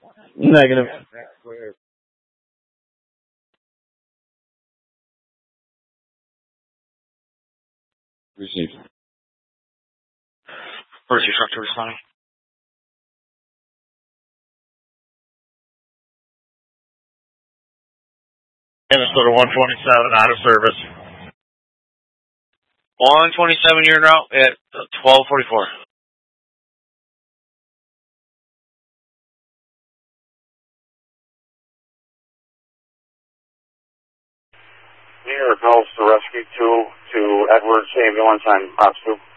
Negative. Received. Where's your truck to responding? Minnesota 127 out of service. 127 you're out at 12:44. New York Gulf to rescue 2 to Edwards ambulance on Ops 2.